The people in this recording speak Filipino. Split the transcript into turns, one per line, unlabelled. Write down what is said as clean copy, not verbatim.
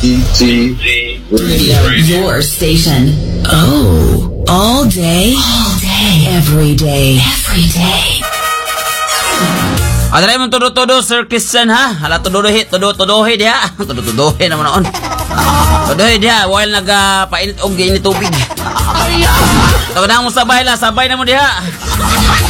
Your station. Oh, all day, every day.
Adalay mo todo Sir Christian ha. Hala tuduhi dia. Tuduhi naman noon. Tuduhi dia while nagapainit og ini tubig. Tawo na mo sabay na mo diha.